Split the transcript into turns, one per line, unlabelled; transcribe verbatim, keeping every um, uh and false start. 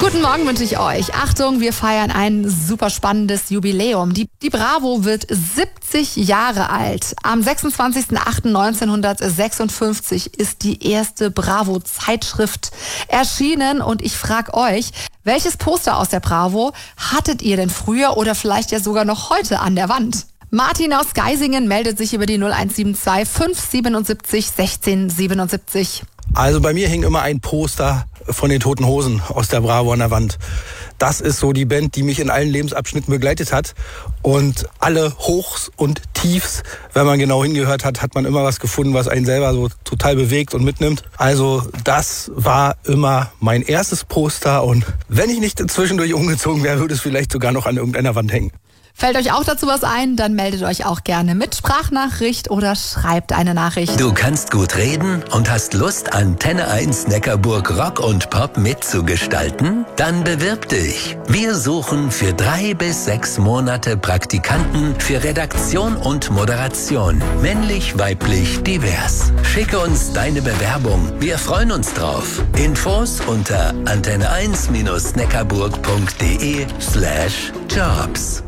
Guten Morgen wünsche ich euch. Achtung, wir feiern ein super spannendes Jubiläum. Die, die Bravo wird siebzig Jahre alt. Am sechsundzwanzigsten achten neunzehnhundertsechsundfünfzig ist die erste Bravo-Zeitschrift erschienen. Und ich frage euch, welches Poster aus der Bravo hattet ihr denn früher oder vielleicht ja sogar noch heute an der Wand? Martin aus Geisingen meldet sich über die null eins sieben zwei fünf siebenundsiebzig sechzehn siebenundsiebzig.
Also bei mir hing immer ein Poster von den Toten Hosen aus der Bravo an der Wand. Das ist so die Band, die mich in allen Lebensabschnitten begleitet hat. Und alle Hochs und Tiefs, wenn man genau hingehört hat, hat man immer was gefunden, was einen selber so total bewegt und mitnimmt. Also das war immer mein erstes Poster. Und wenn ich nicht zwischendurch umgezogen wäre, würde es vielleicht sogar noch an irgendeiner Wand hängen.
Fällt euch auch dazu was ein? Dann meldet euch auch gerne mit Sprachnachricht oder schreibt eine Nachricht.
Du kannst gut reden und hast Lust, Antenne eins Neckarburg Rock und Pop mitzugestalten? Dann bewirb dich. Wir suchen für drei bis sechs Monate Praktikanten für Redaktion und Moderation. Männlich, weiblich, divers. Schicke uns deine Bewerbung. Wir freuen uns drauf. Infos unter antenne eins neckarburg punkt de slash jobs.